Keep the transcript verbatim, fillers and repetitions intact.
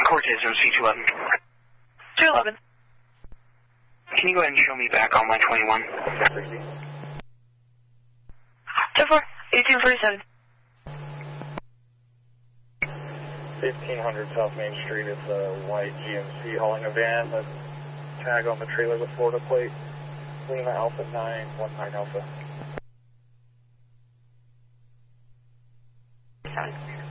Cortez from C two eleven. two eleven. Can you go ahead and show me back on line twenty-one? ten four, eighteen forty-seven. fifteen hundred South Main Street, it's a white G M C hauling a van. The tag on the trailer is a Florida plate. Lima Alpha nine one nine Alpha. Sorry.